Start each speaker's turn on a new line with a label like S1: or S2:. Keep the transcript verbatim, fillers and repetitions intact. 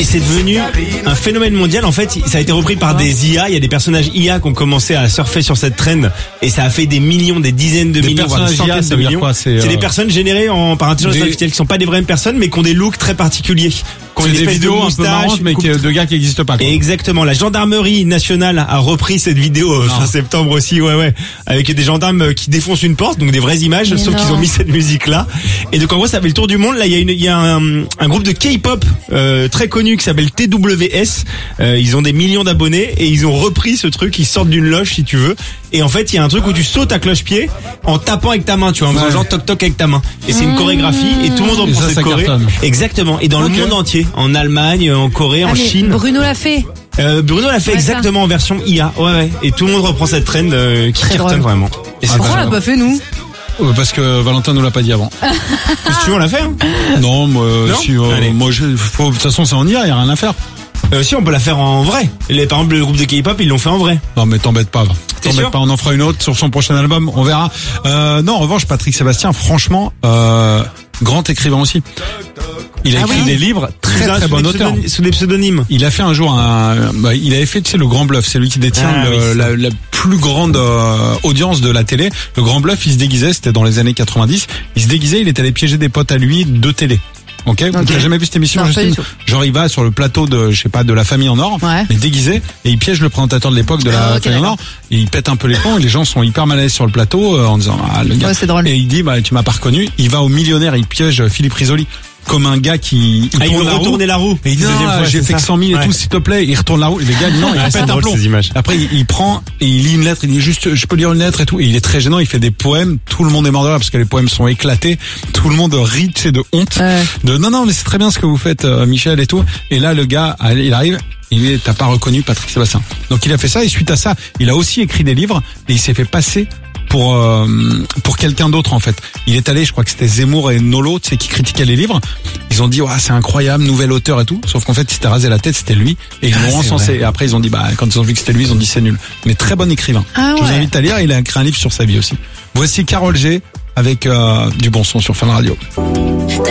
S1: c'est devenu un phénomène mondial. En fait, ça a été repris par des I A. Il y a des personnages I A qui ont commencé à surfer sur cette trend et ça a fait des millions, des dizaines de
S2: des
S1: millions, voire des centaines de millions.
S2: Quoi, c'est,
S1: c'est
S2: euh...
S1: des personnes générées en, par intelligence des... artificielle qui sont pas des vraies personnes, mais qui ont des looks très particuliers.
S2: C'est des vidéos un peu marrantes, mais qui, de gars qui n'existent pas. Quoi.
S1: Exactement. La gendarmerie nationale a repris cette vidéo euh, fin septembre aussi, ouais, ouais, avec des gendarmes qui défoncent une porte, donc des vraies images, mais sauf non. qu'ils ont mis cette musique-là. Et donc en gros, ça fait le tour du monde. Là, il y a une, il y a un, un groupe de K-pop euh, très connu qui s'appelle T W S. Euh, ils ont des millions d'abonnés et ils ont repris ce truc. Ils sortent d'une loge, si tu veux. Et en fait, il y a un truc où tu sautes à cloche-pied en tapant avec ta main, tu vois, en faisant ouais. genre toc toc avec ta main. Et c'est une chorégraphie et tout le monde reprend cette choré. Exactement. Et dans okay. le monde entier, en Allemagne, en Corée, ah, en Chine.
S3: Bruno l'a fait.
S1: Euh, Bruno l'a fait ouais, exactement ça. En version I A. Ouais, ouais. Et tout le monde reprend cette trend euh, qui cartonne vraiment.
S3: Et c'est pourquoi on l'a pas fait nous?
S2: Parce que Valentin nous l'a pas dit avant.
S1: Si tu veux, on l'a fait. Hein
S2: non, moi, non si, euh, moi, je, faut, de toute façon, c'est en I A, y a rien à faire.
S1: Euh, si on peut la faire en vrai. Les, par exemple le groupe de K-pop ils l'ont fait en vrai.
S2: Non mais t'embête pas.
S1: T'es
S2: t'embête
S1: sûr
S2: pas, on en fera une autre sur son prochain album, on verra. Euh, non en revanche Patrick Sébastien franchement euh, grand écrivain aussi. Il a ah écrit oui des livres très très, très bon auteur.
S1: Sous des pseudonymes.
S2: Il a fait un jour un, bah, il avait fait tu sais le Grand Bluff, c'est lui qui détient ah, le, oui, la, la plus grande euh, audience de la télé. Le Grand Bluff, il se déguisait, c'était dans les années quatre-vingt-dix. Il se déguisait, il est allé piéger des potes à lui de télé. Ok, okay. Tu n'as jamais vu cette émission, non, Justine? Genre il va sur le plateau de, je sais pas, de La Famille en Or, ouais. mais déguisé, et il piège le présentateur de l'époque de La ah, okay, Famille en Or, et il pète un peu les plombs, et les gens sont hyper mal à l'aise sur le plateau euh, en disant ah le gars.
S3: Ouais, c'est drôle.
S2: Et il dit bah tu m'as pas reconnu. Il va au Millionnaire, il piège Philippe Risoli. Comme un gars qui
S1: il, ah, il veut retourner la roue.
S2: Et il dit non, fois, j'ai fait que cent mille et ouais. tout, s'il te plaît. Il retourne la roue. Et les gars, non, il ah, pète un plomb. Après, il, il prend et il lit une lettre. Il dit juste, je peux lire une lettre et tout. Et il est très gênant. Il fait des poèmes. Tout le monde est mort de rire parce que les poèmes sont éclatés. Tout le monde rit, c'est de honte. Ouais. De non, non, mais c'est très bien ce que vous faites, euh, Michel et tout. Et là, le gars, il arrive. Il est, t'as pas reconnu Patrick Sébastien. Donc il a fait ça. Et suite à ça, il a aussi écrit des livres. Et il s'est fait passer pour euh, pour quelqu'un d'autre en fait. Il est allé, je crois que c'était Zemmour et Nolo, tu sais, qui critiquaient les livres. Ils ont dit ouais, c'est incroyable, nouvel auteur et tout. Sauf qu'en fait, il s'était rasé la tête, c'était lui. Et ils ah, l'ont encensé. Et après, ils ont dit bah quand ils ont vu que c'était lui, ils ont dit c'est nul. Mais très bon écrivain. Ah, ouais. Je vous invite à lire. Il a écrit un livre sur sa vie aussi. Voici Karol G avec euh, du bon son sur Fun Radio.